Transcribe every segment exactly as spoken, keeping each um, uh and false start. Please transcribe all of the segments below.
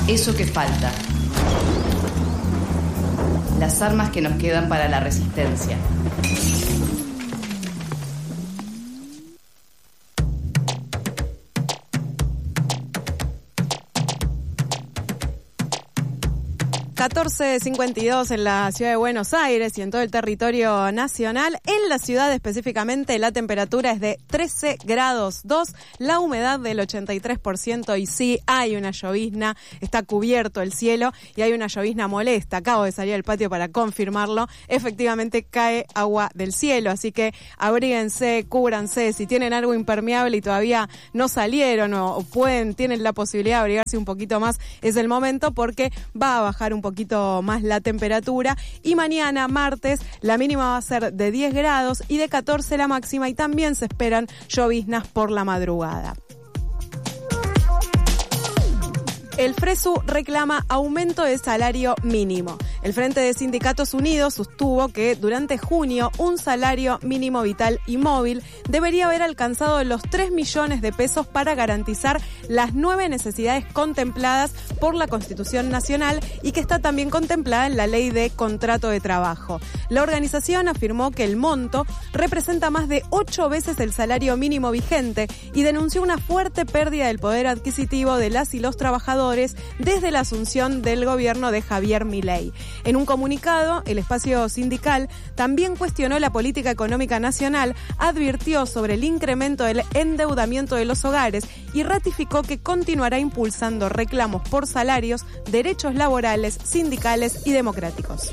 Eso que falta. Las armas que nos quedan para la resistencia. catorce cincuenta y dos en la ciudad de Buenos Aires y en todo el territorio nacional. En la ciudad específicamente la temperatura es de trece grados dos, la humedad del ochenta y tres por ciento y sí hay una llovizna, está cubierto el cielo y hay una llovizna molesta. Acabo de salir al patio para confirmarlo. Efectivamente cae agua del cielo, así que abríguense, cúbranse. Si tienen algo impermeable y todavía no salieron o pueden, tienen la posibilidad de abrigarse un poquito más, es el momento porque va a bajar un poquito poquito más la temperatura y mañana martes la mínima va a ser de diez grados y de catorce la máxima y también se esperan lloviznas por la madrugada. El FRESU reclama aumento de salario mínimo. El Frente de Sindicatos Unidos sostuvo que durante junio un salario mínimo vital y móvil debería haber alcanzado los tres millones de pesos para garantizar las nueve necesidades contempladas por la Constitución Nacional y que está también contemplada en la Ley de Contrato de Trabajo. La organización afirmó que el monto representa más de ocho veces el salario mínimo vigente y denunció una fuerte pérdida del poder adquisitivo de las y los trabajadores desde la asunción del gobierno de Javier Milei. En un comunicado, el espacio sindical también cuestionó la política económica nacional, advirtió sobre el incremento del endeudamiento de los hogares y ratificó que continuará impulsando reclamos por salarios, derechos laborales, sindicales y democráticos.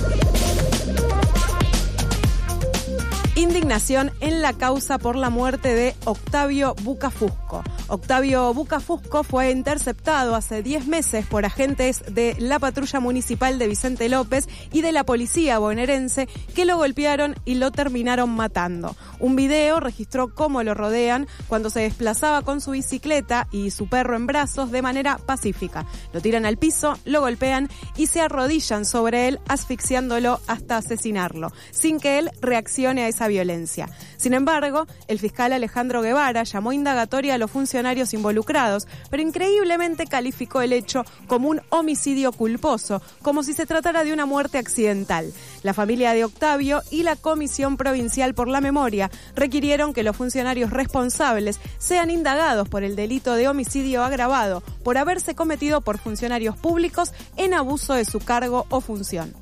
Indignación en la causa por la muerte de Octavio Bucafusco. Octavio Bucafusco fue interceptado hace diez meses por agentes de la patrulla municipal de Vicente López y de la policía bonaerense que lo golpearon y lo terminaron matando. Un video registró cómo lo rodean cuando se desplazaba con su bicicleta y su perro en brazos de manera pacífica. Lo tiran al piso, lo golpean y se arrodillan sobre él asfixiándolo hasta asesinarlo, sin que él reaccione a esa violencia. Sin embargo, el fiscal Alejandro Guevara llamó indagatoria a los funcionarios involucrados, pero increíblemente calificó el hecho como un homicidio culposo, como si se tratara de una muerte accidental. La familia de Octavio y la Comisión Provincial por la Memoria requirieron que los funcionarios responsables sean indagados por el delito de homicidio agravado por haberse cometido por funcionarios públicos en abuso de su cargo o función.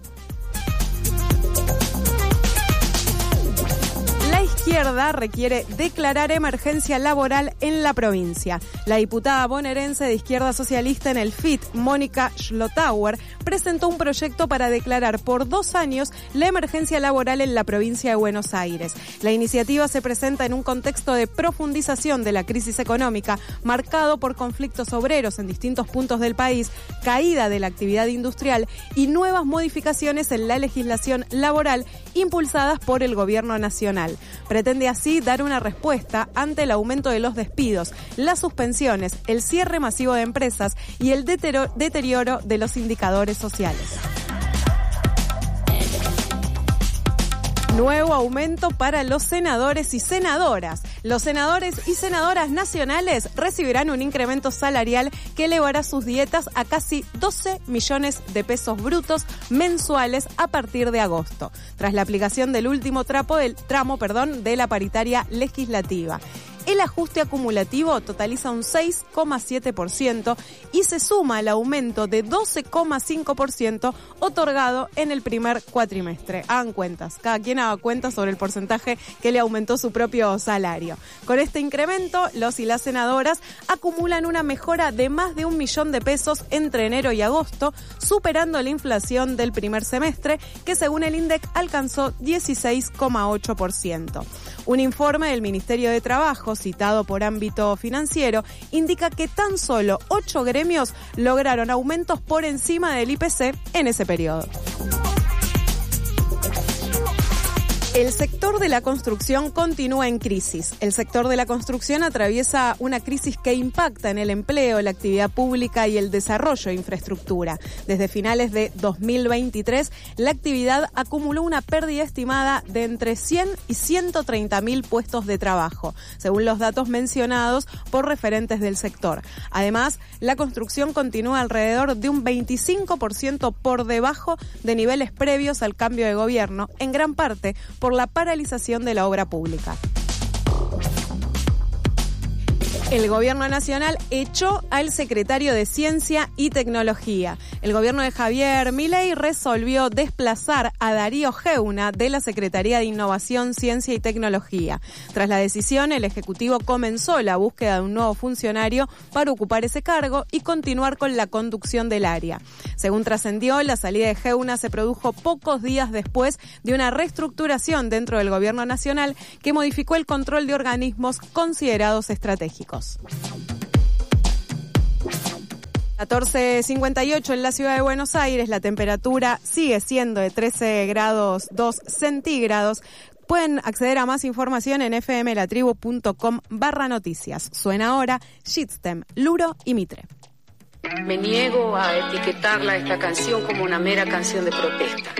La izquierda requiere declarar emergencia laboral en la provincia. La diputada bonaerense de Izquierda Socialista en el F I T, Mónica Schlotauer, presentó un proyecto para declarar por dos años la emergencia laboral en la provincia de Buenos Aires. La iniciativa se presenta en un contexto de profundización de la crisis económica, marcado por conflictos obreros en distintos puntos del país, caída de la actividad industrial y nuevas modificaciones en la legislación laboral impulsadas por el gobierno nacional. Pretende así dar una respuesta ante el aumento de los despidos, las suspensiones, el cierre masivo de empresas y el deterioro de los indicadores sociales. Nuevo aumento para los senadores y senadoras. Los senadores y senadoras nacionales recibirán un incremento salarial que elevará sus dietas a casi doce millones de pesos brutos mensuales a partir de agosto, tras la aplicación del último trapo del, tramo perdón, de la paritaria legislativa. El ajuste acumulativo totaliza un seis coma siete por ciento y se suma al aumento de doce coma cinco por ciento otorgado en el primer cuatrimestre. Hagan cuentas, cada quien haga cuentas sobre el porcentaje que le aumentó su propio salario. Con este incremento, los y las senadoras acumulan una mejora de más de un millón de pesos entre enero y agosto, superando la inflación del primer semestre, que según el INDEC alcanzó dieciséis coma ocho por ciento. Un informe del Ministerio de Trabajo, citado por Ámbito Financiero, indica que tan solo ocho gremios lograron aumentos por encima del I P C en ese periodo. El sector de la construcción continúa en crisis. El sector de la construcción atraviesa una crisis que impacta en el empleo, la actividad pública y el desarrollo de infraestructura. Desde finales de dos mil veintitrés, la actividad acumuló una pérdida estimada de entre cien y ciento treinta mil puestos de trabajo, según los datos mencionados por referentes del sector. Además, la construcción continúa alrededor de un veinticinco por ciento por debajo de niveles previos al cambio de gobierno, en gran parte por la paralización de la obra pública. El Gobierno Nacional echó al secretario de Ciencia y Tecnología. El gobierno de Javier Milei resolvió desplazar a Darío Geuna de la Secretaría de Innovación, Ciencia y Tecnología. Tras la decisión, el Ejecutivo comenzó la búsqueda de un nuevo funcionario para ocupar ese cargo y continuar con la conducción del área. Según trascendió, la salida de Geuna se produjo pocos días después de una reestructuración dentro del Gobierno Nacional que modificó el control de organismos considerados estratégicos. catorce cincuenta y ocho en la ciudad de Buenos Aires, la temperatura sigue siendo de trece grados dos centígrados. Pueden acceder a más información en fmlatribu.com barra noticias. Suena ahora Shitstem, Luro y Mitre. Me niego a etiquetarla esta canción como una mera canción de protesta.